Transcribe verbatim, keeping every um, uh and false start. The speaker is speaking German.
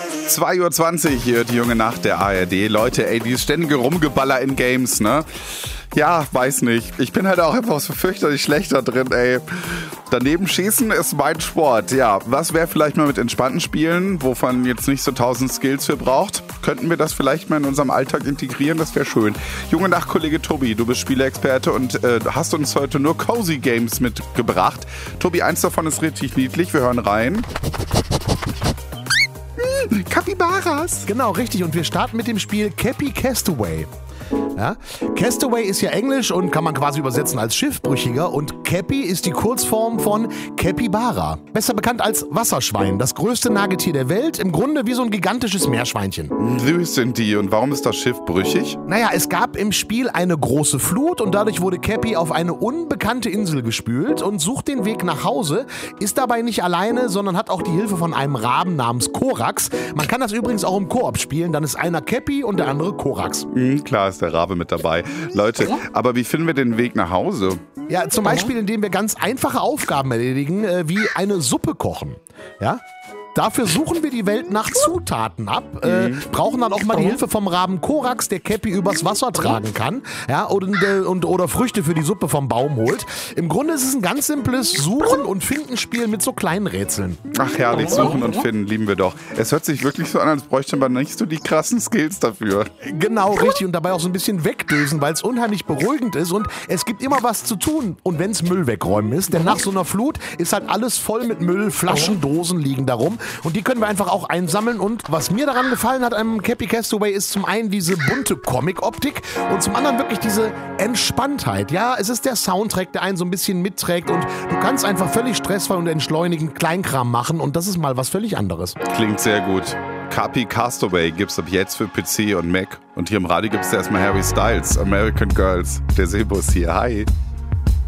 zwei Uhr zwanzig hier, die junge Nacht der A R D. Leute, ey, dieses ständige Rumgeballer in Games, ne? Ja, weiß nicht. Ich bin halt auch einfach so fürchterlich schlecht da drin, ey. Daneben schießen ist mein Sport. Ja, was wäre vielleicht mal mit entspannten Spielen, wovon jetzt nicht so tausend Skills für braucht? Könnten wir das vielleicht mal in unserem Alltag integrieren? Das wäre schön. Junge Nacht, Kollege Tobi, du bist Spieleexperte und äh, hast uns heute nur Cozy Games mitgebracht. Tobi, eins davon ist richtig niedlich. Wir hören rein. Hm, Capybaras. Genau, richtig. Und wir starten mit dem Spiel Cappy Castaway. Ja? Castaway ist ja Englisch und kann man quasi übersetzen als Schiffbrüchiger und Cappy ist die Kurzform von Capybara. Besser bekannt als Wasserschwein, das größte Nagetier der Welt, im Grunde wie so ein gigantisches Meerschweinchen. Süß sind die. Und warum ist das Schiff brüchig? Naja, es gab im Spiel eine große Flut und dadurch wurde Cappy auf eine unbekannte Insel gespült und sucht den Weg nach Hause, ist dabei nicht alleine, sondern hat auch die Hilfe von einem Raben namens Korax. Man kann das übrigens auch im Koop spielen, dann ist einer Cappy und der andere Korax. Mhm, klar ist der Rabe mit dabei. Leute, aber wie finden wir den Weg nach Hause? Ja, zum Beispiel, indem wir ganz einfache Aufgaben erledigen, äh, wie eine Suppe kochen. Ja? Dafür suchen wir die Welt nach Zutaten ab, äh, mhm. brauchen dann auch mal die Hilfe vom Raben Korax, der Cappy übers Wasser tragen kann, ja, und, und, oder Früchte für die Suppe vom Baum holt. Im Grunde ist es ein ganz simples Suchen- und Findenspiel mit so kleinen Rätseln. Ach herrlich, Suchen und Finden lieben wir doch. Es hört sich wirklich so an, als bräuchte man nicht so die krassen Skills dafür. Genau, richtig. Und dabei auch so ein bisschen wegdösen, weil es unheimlich beruhigend ist und es gibt immer was zu tun. Und wenn es Müll wegräumen ist, denn nach so einer Flut ist halt alles voll mit Müll, Flaschen, Dosen liegen da rum. Und die können wir einfach auch einsammeln. Und was mir daran gefallen hat am Cappy Castaway ist zum einen diese bunte Comic-Optik und zum anderen wirklich diese Entspanntheit. Ja, es ist der Soundtrack, der einen so ein bisschen mitträgt und du kannst einfach völlig stressfrei und entschleunigend Kleinkram machen und das ist mal was völlig anderes. Klingt sehr gut. Cappy Castaway gibt's ab jetzt für P C und Mac. Und hier im Radio gibt's erstmal Harry Styles, American Girls. Der Seebus hier. Hi.